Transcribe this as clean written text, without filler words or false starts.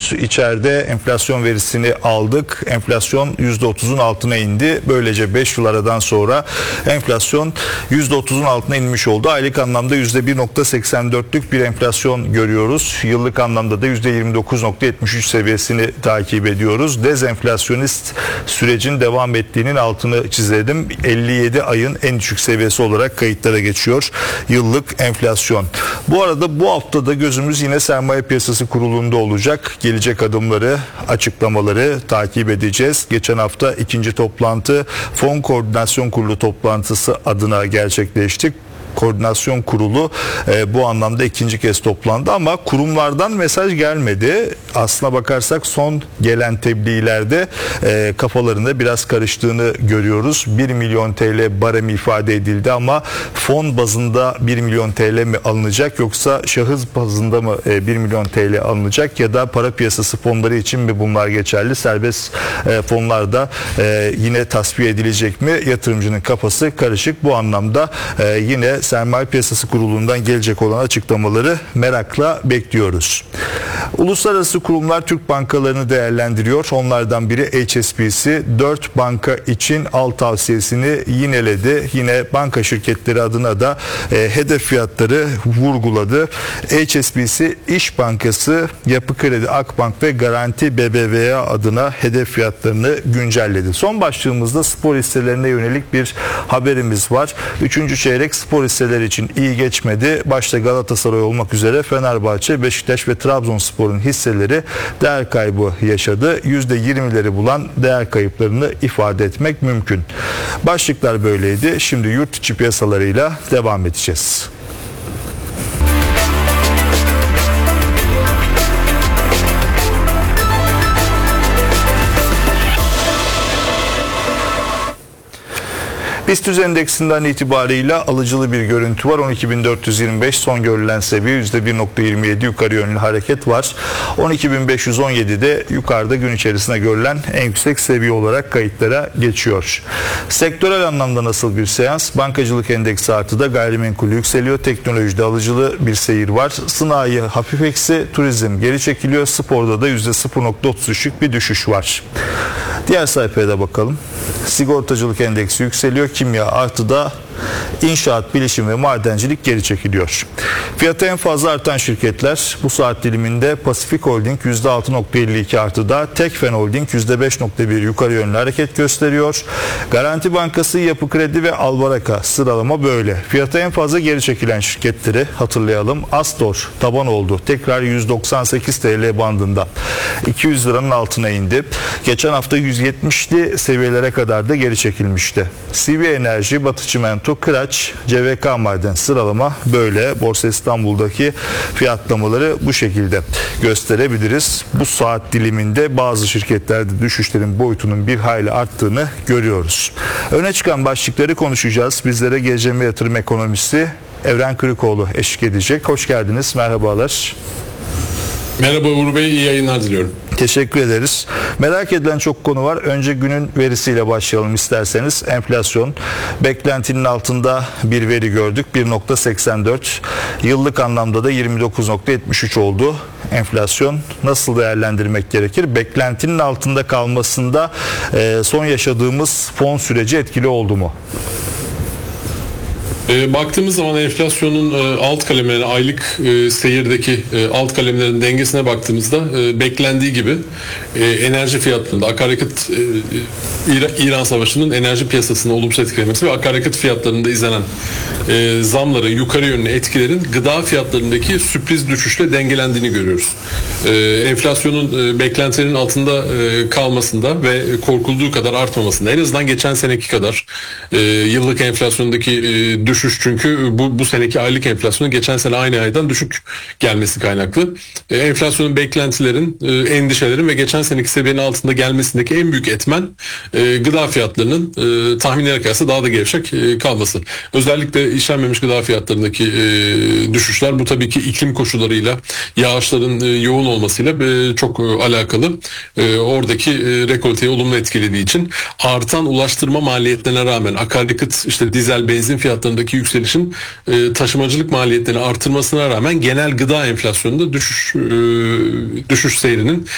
görüyoruz. İçeride enflasyon verisini aldık. Enflasyon %30'un altına indi. Böylece 5 yıl aradan sonra enflasyon %30'un altına inmiş oldu. Aylık anlamda %1.84'lük bir enflasyon görüyoruz. Yıllık anlamda da %29.73 seviyesini takip ediyoruz. Dezenflasyonist sürecin devam ettiğinin altını çizelim. 57 ayın en düşük seviyesi olarak kayıtlara geçiyor yıllık enflasyon. Bu arada bu haftada gözümüz yine Sermaye Piyasası Kurulu'nda olacak. Gelecek adımları, açıklamaları takip edeceğiz. Geçen hafta ikinci toplantı Fon Koordinasyon Kurulu toplantısı adına gerçekleşti. Koordinasyon Kurulu bu anlamda ikinci kez toplandı ama kurumlardan mesaj gelmedi. Aslına bakarsak son gelen tebliğlerde kafalarında biraz karıştığını görüyoruz. 1 milyon TL baremi ifade edildi ama fon bazında 1 milyon TL mi alınacak yoksa şahıs bazında mı 1 milyon TL alınacak ya da para piyasası fonları için mi bunlar geçerli? Serbest fonlarda yine tasfiye edilecek mi? Yatırımcının kafası karışık. Bu anlamda yine Sermaye Piyasası Kurulu'ndan gelecek olan açıklamaları merakla bekliyoruz. Uluslararası kurumlar Türk bankalarını değerlendiriyor. Onlardan biri HSBC 4 banka için al tavsiyesini yineledi. Yine banka şirketleri adına da hedef fiyatları vurguladı. HSBC, İş Bankası, Yapı Kredi, Akbank ve Garanti BBVA adına hedef fiyatlarını güncelledi. Son başlığımızda spor hisselerine yönelik bir haberimiz var. 3. çeyrek spor hisseleri için iyi geçmedi. Başta Galatasaray olmak üzere Fenerbahçe, Beşiktaş ve Trabzonspor'un hisseleri değer kaybı yaşadı. %20'leri bulan değer kayıplarını ifade etmek mümkün. Başlıklar böyleydi. Şimdi yurt içi piyasalarıyla devam edeceğiz. BIST endeksinden itibarıyla alıcılı bir görüntü var. 12.425 son görülen seviye, %1.27 yukarı yönlü hareket var. 12.517'de yukarıda gün içerisinde görülen en yüksek seviye olarak kayıtlara geçiyor. Sektörel anlamda nasıl bir seans? Bankacılık endeksi artıda, gayrimenkul yükseliyor. Teknolojide alıcılı bir seyir var. Sanayi hafif eksi, turizm geri çekiliyor. Sporda da %0.33'lük bir düşüş var. Diğer sayfaya da bakalım. Sigortacılık endeksi yükseliyor. Kimya artıda, inşaat, bilişim ve madencilik geri çekiliyor. Fiyatı en fazla artan şirketler bu saat diliminde Pasifik Holding %6.52 artıda, Tekfen Holding %5.1 yukarı yönlü hareket gösteriyor. Garanti Bankası, Yapı Kredi ve Albaraka, sıralama böyle. Fiyatı en fazla geri çekilen şirketleri hatırlayalım. Astor taban oldu. Tekrar 198 TL bandında. 200 liranın altına indi. Geçen hafta 170'li seviyelere kadar da geri çekilmişti. CV Enerji, Batı Çimento, Kıraç, CVK Maden, sıralama böyle. Borsa İstanbul'daki fiyatlamaları bu şekilde gösterebiliriz. Bu saat diliminde bazı şirketlerde düşüşlerin boyutunun bir hayli arttığını görüyoruz. Öne çıkan başlıkları konuşacağız. Bizlere GCM Yatırım Ekonomisi Evren Kırıkoğlu eşlik edecek. Hoş geldiniz, merhabalar. Merhaba Uğur Bey, iyi yayınlar diliyorum. Teşekkür ederiz. Merak edilen çok konu var. Önce günün verisiyle başlayalım isterseniz. Enflasyon beklentinin altında bir veri gördük. 1.84. Yıllık anlamda da 29.73 oldu. Enflasyon nasıl değerlendirmek gerekir? Beklentinin altında kalmasında son yaşadığımız fon süreci etkili oldu mu? Baktığımız zaman enflasyonun alt kalemlerine, aylık seyirdeki alt kalemlerin dengesine baktığımızda beklendiği gibi enerji fiyatlarında akaryakıt, İran Savaşı'nın enerji piyasasını olumsuz etkilemesi ve akaryakıt fiyatlarında izlenen zamların yukarı yönlü etkilerin gıda fiyatlarındaki sürpriz düşüşle dengelendiğini görüyoruz. Enflasyonun beklentilerin altında kalmasında ve korkulduğu kadar artmamasında, en azından geçen seneki kadar yıllık enflasyondaki düşüş, çünkü bu seneki aylık enflasyonun geçen sene aynı aydan düşük gelmesi kaynaklı. Enflasyonun beklentilerin, endişelerin ve geçen seneki seviyenin altında gelmesindeki en büyük etmen gıda fiyatlarının tahminlere kıyasla daha da gevşek kalması. Özellikle işlenmemiş gıda fiyatlarındaki düşüşler, bu tabii ki iklim koşullarıyla, yağışların yoğun olmasıyla çok alakalı. Oradaki rekolteyi olumlu etkilediği için artan ulaştırma maliyetlerine rağmen akaryakıt, işte dizel, benzin fiyatlarındaki yükselişin taşımacılık maliyetlerini artırmasına rağmen genel gıda enflasyonunda düşüş seyrinin